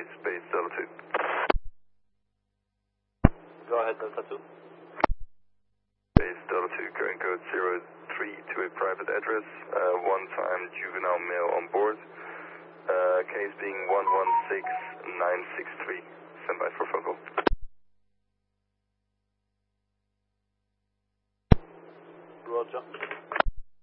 Space Delta 2. Go ahead, Delta 2. Space Delta 2, current code 03 to a private address, one-time juvenile male on board, case being 116963, stand by for phone call.